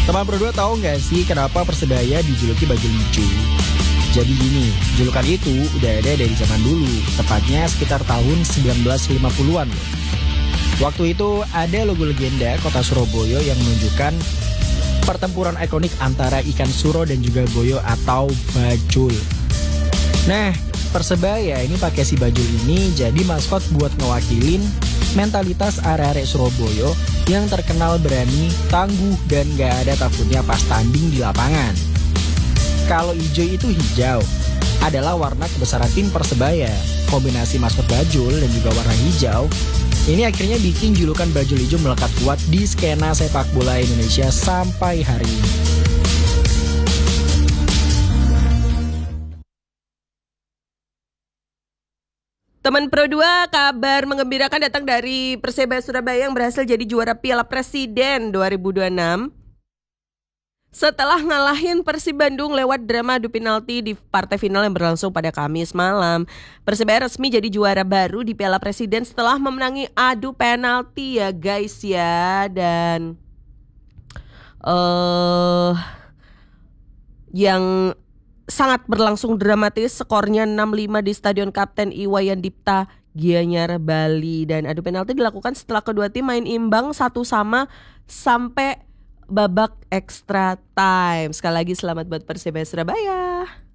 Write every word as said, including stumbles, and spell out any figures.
Teman berdua tahu nggak sih kenapa Persebaya dijuluki bajul hijau? Jadi gini, julukan itu udah ada dari zaman dulu, tepatnya sekitar tahun sembilan belas lima puluhan loh. Waktu itu ada logo legenda kota Surabaya yang menunjukkan pertempuran ikonik antara ikan suro dan juga boyo atau bajul. Nah, Persebaya ini pakai si bajul ini jadi maskot buat ngewakilin mentalitas arek-arek Surabaya yang terkenal berani, tangguh, dan gak ada takutnya pas tanding di lapangan. Kalau hijau itu hijau adalah warna kebesaran tim Persebaya. Kombinasi maskot bajul dan juga warna hijau ini akhirnya bikin julukan bajul hijau melekat kuat di skena sepak bola Indonesia sampai hari ini. Teman Pro dua, kabar mengembirakan datang dari Persebaya Surabaya yang berhasil jadi juara Piala Presiden dua ribu dua puluh enam. Setelah ngalahin Persib Bandung lewat drama adu penalti di partai final yang berlangsung pada Kamis malam, Persebaya resmi jadi juara baru di Piala Presiden setelah memenangi adu penalti ya guys ya. Dan uh, yang sangat berlangsung dramatis, skornya enam lima di Stadion Kapten Iwayan Dipta Gianyar, Bali. Dan adu penalti dilakukan setelah kedua tim main imbang satu sama sampai babak extra time. Sekali lagi selamat buat Persebaya Surabaya.